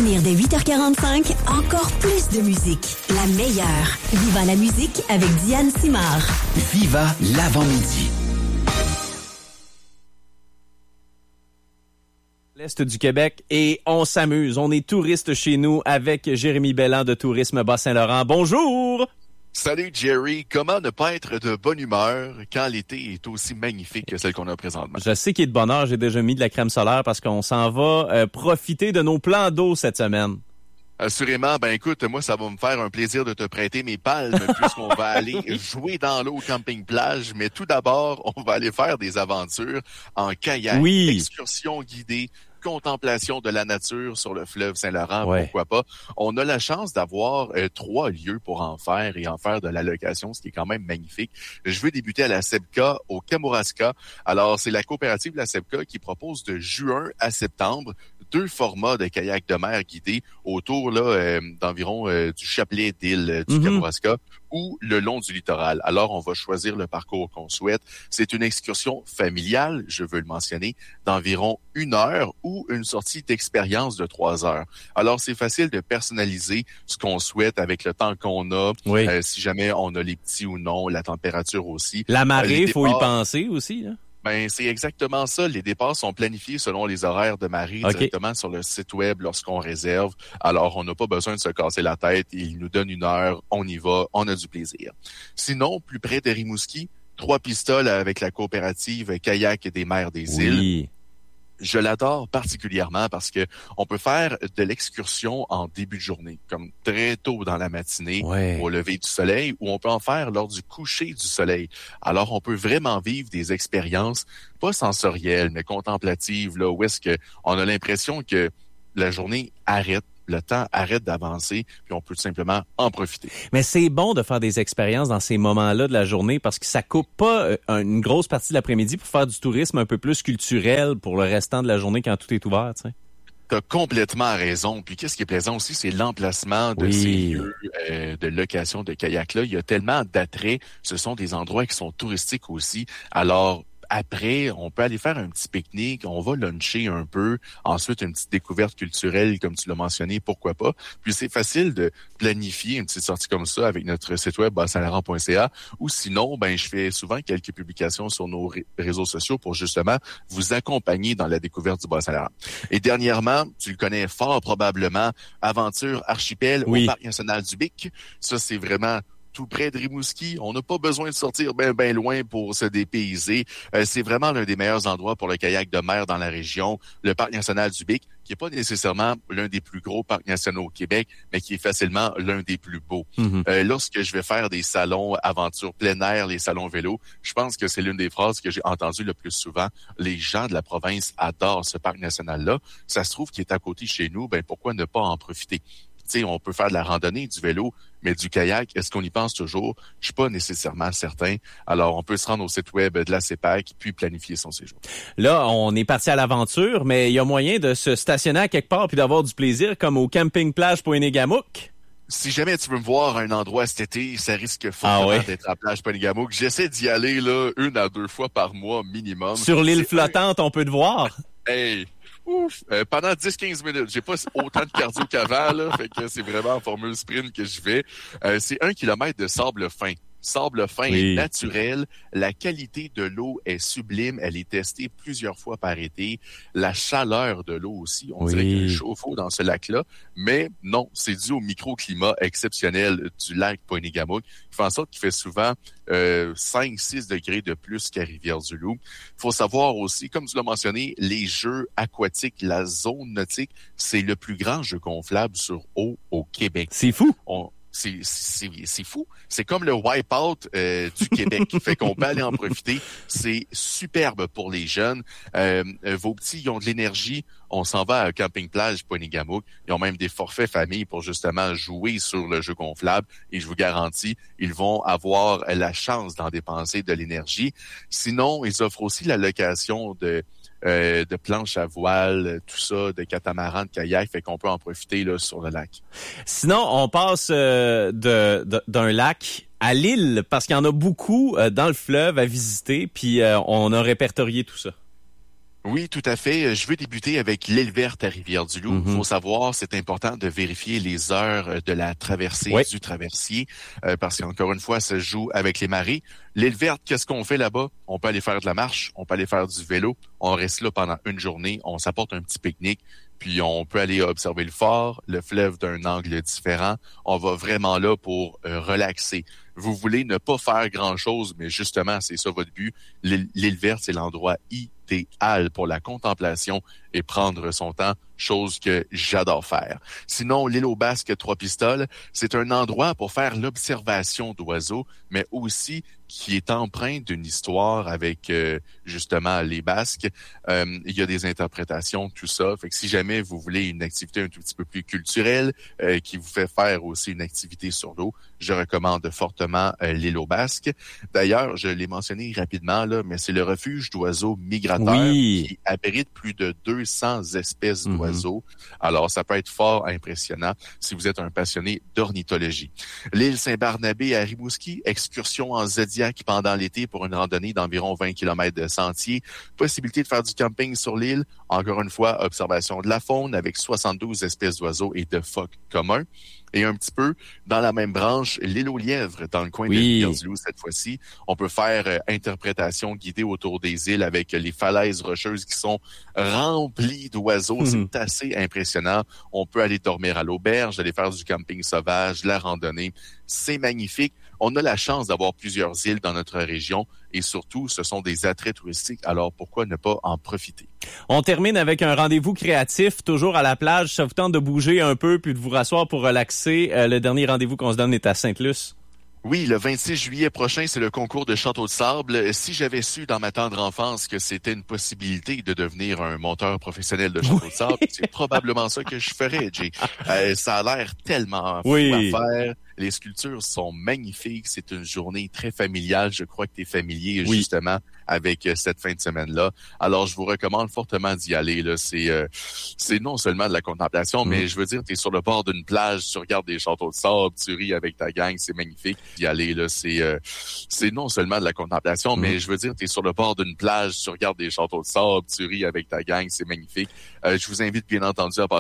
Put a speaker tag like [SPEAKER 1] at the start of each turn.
[SPEAKER 1] venir dès 8h45, encore plus de musique. La meilleure. Viva la musique avec Diane Simard.
[SPEAKER 2] Viva l'avant-midi.
[SPEAKER 3] L'Est du Québec et on s'amuse. On est touriste chez nous avec Jérémy Belland de Tourisme Bas-Saint-Laurent. Bonjour!
[SPEAKER 4] Salut Jerry, comment ne pas être de bonne humeur quand l'été est aussi magnifique que celle qu'on a présentement?
[SPEAKER 3] Je sais qu'il est de bonne heure, j'ai déjà mis de la crème solaire parce qu'on s'en va profiter de nos plans d'eau cette semaine.
[SPEAKER 4] Assurément, ben écoute, moi ça va me faire un plaisir de te prêter mes palmes puisqu'on va aller jouer dans l'eau au camping-plage, mais tout d'abord, on va aller faire des aventures en kayak, excursion guidée, contemplation de la nature sur le fleuve Saint-Laurent, pourquoi pas. On a la chance d'avoir 3 lieux pour en faire et en faire de la location, ce qui est quand même magnifique. Je veux débuter à la SEPCA, au Kamouraska. Alors, c'est la coopérative de la SEPCA qui propose de juin à septembre 2 formats de kayak de mer guidés autour là d'environ du chapelet d'île du Kamouraska ou le long du littoral. Alors, on va choisir le parcours qu'on souhaite. C'est une excursion familiale, je veux le mentionner, d'environ 1 heure ou une sortie d'expérience de 3 heures. Alors, c'est facile de personnaliser ce qu'on souhaite avec le temps qu'on a, si jamais on a les petits ou non, la température aussi.
[SPEAKER 3] La marée, il faut y penser aussi, hein?
[SPEAKER 4] Ben, c'est exactement ça. Les départs sont planifiés selon les horaires de marée directement sur le site web lorsqu'on réserve. Alors, on n'a pas besoin de se casser la tête. Il nous donne 1 heure, on y va, on a du plaisir. Sinon, plus près de Rimouski, 3 pistoles avec la coopérative Kayak des Mers des Îles. Je l'adore particulièrement parce que on peut faire de l'excursion en début de journée, comme très tôt dans la matinée, au lever du soleil, ou on peut en faire lors du coucher du soleil. Alors, on peut vraiment vivre des expériences, pas sensorielles, mais contemplatives, là, où est-ce que on a l'impression que la journée arrête, le temps arrête d'avancer, puis on peut tout simplement en profiter.
[SPEAKER 3] Mais c'est bon de faire des expériences dans ces moments-là de la journée parce que ça coupe pas une grosse partie de l'après-midi pour faire du tourisme un peu plus culturel pour le restant de la journée quand tout est ouvert, tu sais.
[SPEAKER 4] T'as complètement raison. Puis qu'est-ce qui est plaisant aussi, c'est l'emplacement de ces lieux de location de kayak-là. Il y a tellement d'attraits. Ce sont des endroits qui sont touristiques aussi. Alors, après, on peut aller faire un petit pique-nique, on va luncher un peu, ensuite une petite découverte culturelle, comme tu l'as mentionné, pourquoi pas. Puis c'est facile de planifier une petite sortie comme ça avec notre site web bas-saint-laurent.ca, ou sinon, ben je fais souvent quelques publications sur nos réseaux sociaux pour justement vous accompagner dans la découverte du Bas-Saint-Laurent. Et dernièrement, tu le connais fort probablement, Aventure Archipel au Parc national du Bic. Ça, c'est vraiment tout près de Rimouski. On n'a pas besoin de sortir ben loin pour se dépayser. C'est vraiment l'un des meilleurs endroits pour le kayak de mer dans la région. Le Parc national du Bic, qui est pas nécessairement l'un des plus gros parcs nationaux au Québec, mais qui est facilement l'un des plus beaux. Lorsque je vais faire des salons aventure plein air, les salons vélo, je pense que c'est l'une des phrases que j'ai entendues le plus souvent. Les gens de la province adorent ce parc national-là. Ça se trouve qu'il est à côté de chez nous, ben pourquoi ne pas en profiter? T'sais, on peut faire de la randonnée, du vélo, mais du kayak, est-ce qu'on y pense toujours? Je suis pas nécessairement certain. Alors, on peut se rendre au site web de la CEPAC puis planifier son séjour.
[SPEAKER 3] Là, on est parti à l'aventure, mais il y a moyen de se stationner à quelque part puis d'avoir du plaisir, comme au camping-plage Poinégamook.
[SPEAKER 4] Si jamais tu veux me voir à un endroit cet été, ça risque fortement d'être à plage Poinégamook. J'essaie d'y aller là 1 à 2 fois par mois minimum.
[SPEAKER 3] Sur l'île flottante, on peut te voir.
[SPEAKER 4] Hey! Ouf! Pendant 10-15 minutes. J'ai pas autant de cardio qu'avant, là. Fait que c'est vraiment en formule sprint que je vais. C'est 1 kilomètre de sable fin. Sable fin est naturel. La qualité de l'eau est sublime. Elle est testée plusieurs fois par été. La chaleur de l'eau aussi. On dirait qu'il y a un chauffe-eau dans ce lac-là. Mais non, c'est dû au microclimat exceptionnel du lac Poinégamook, qui fait en sorte qu'il fait souvent 5-6 degrés de plus qu'à Rivière-du-Loup. Il faut savoir aussi, comme tu l'as mentionné, les jeux aquatiques, la zone nautique, c'est le plus grand jeu gonflable sur eau au Québec.
[SPEAKER 3] C'est fou!
[SPEAKER 4] C'est fou. C'est comme le Wipeout du Québec. Fait qu'on peut aller en profiter. C'est superbe pour les jeunes. Vos petits, ils ont de l'énergie. On s'en va à camping-plage Poinégamook. Ils ont même des forfaits famille pour justement jouer sur le jeu gonflable. Et je vous garantis, ils vont avoir la chance d'en dépenser de l'énergie. Sinon, ils offrent aussi la location de planches à voile, tout ça, de catamarans, de kayak, fait qu'on peut en profiter là sur le lac.
[SPEAKER 3] Sinon, on passe d'un lac à l'île, parce qu'il y en a beaucoup dans le fleuve à visiter, puis on a répertorié tout ça.
[SPEAKER 4] Oui, tout à fait. Je veux débuter avec l'île verte à Rivière-du-Loup. Faut savoir, c'est important de vérifier les heures de la traversée du traversier parce qu'encore une fois, ça joue avec les marées. L'île verte, qu'est-ce qu'on fait là-bas? On peut aller faire de la marche, on peut aller faire du vélo. On reste là pendant une journée, on s'apporte un petit pique-nique, puis on peut aller observer le phare, le fleuve d'un angle différent. On va vraiment là pour relaxer. Vous voulez ne pas faire grand-chose, mais justement, c'est ça votre but. L'île verte, c'est l'endroit idéal pour la contemplation et prendre son temps, chose que j'adore faire. Sinon, l'île aux Basques Trois-Pistoles, c'est un endroit pour faire l'observation d'oiseaux, mais aussi qui est empreint d'une histoire avec justement les Basques. Il y a des interprétations, tout ça. Fait que si jamais vous voulez une activité un tout petit peu plus culturelle, qui vous fait faire aussi une activité sur l'eau, je recommande fortement l'île aux Basques. D'ailleurs, je l'ai mentionné rapidement, là, mais c'est le refuge d'oiseaux migrateurs qui abrite plus de 200 espèces d'oiseaux. Alors, ça peut être fort impressionnant si vous êtes un passionné d'ornithologie. L'île Saint-Barnabé à Rimouski, excursion en Zodiac pendant l'été pour une randonnée d'environ 20 km de sentier. Possibilité de faire du camping sur l'île. Encore une fois, observation de la faune avec 72 espèces d'oiseaux et de phoques communs. Et un petit peu dans la même branche, l'île aux lièvres, dans le coin de Rivière-du-Loup cette fois-ci. On peut faire interprétation guidée autour des îles avec les falaises rocheuses qui sont remplies d'oiseaux. C'est assez impressionnant. On peut aller dormir à l'auberge, aller faire du camping sauvage, la randonnée. C'est magnifique. On a la chance d'avoir plusieurs îles dans notre région et surtout, ce sont des attraits touristiques. Alors, pourquoi ne pas en profiter?
[SPEAKER 3] On termine avec un rendez-vous créatif, toujours à la plage. Ça vous tente de bouger un peu puis de vous rasseoir pour relaxer. Le dernier rendez-vous qu'on se donne est à Sainte-Luce.
[SPEAKER 4] Oui, le 26 juillet prochain, c'est le concours de château de sable. Si j'avais su dans ma tendre enfance que c'était une possibilité de devenir un monteur professionnel de château de sable, c'est probablement ça que je ferais, Jay. Ça a l'air tellement fou à faire. Les sculptures sont magnifiques. C'est une journée très familiale. Je crois que tu es familier justement avec cette fin de semaine-là. Alors, je vous recommande fortement d'y aller. Là. C'est non seulement de la contemplation, mais je veux dire, tu es sur le bord d'une plage, tu regardes des châteaux de sable, tu ris avec ta gang, c'est magnifique d'y aller. Là. C'est non seulement de la contemplation, mais je veux dire, tu es sur le bord d'une plage, tu regardes des châteaux de sable, tu ris avec ta gang, c'est magnifique. Je vous invite bien entendu à passer